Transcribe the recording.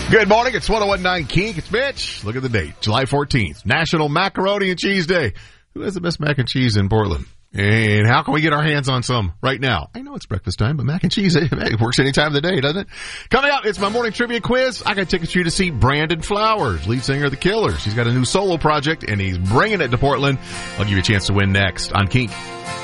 Good morning. It's 101.9 Kink. It's Mitch. Look at the date. July 14th. National Macaroni and Cheese Day. Who has the best mac and cheese in Portland? And how can we get our hands on some right now? I know it's breakfast time, but mac and cheese, it works any time of the day, doesn't it? Coming up, it's my morning trivia quiz. I got tickets for you to see Brandon Flowers, lead singer of The Killers. He's got a new solo project, and he's bringing it to Portland. I'll give you a chance to win next on Kink.